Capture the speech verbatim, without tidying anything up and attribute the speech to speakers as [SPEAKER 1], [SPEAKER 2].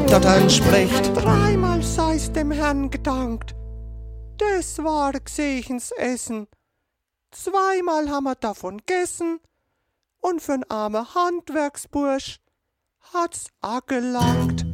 [SPEAKER 1] Latein spricht.
[SPEAKER 2] Dreimal sei's dem Herrn gedankt. Das war Gsechens Essen. Zweimal haben wir davon gegessen. Und für'n arme Handwerksbursch hat's a gelangt.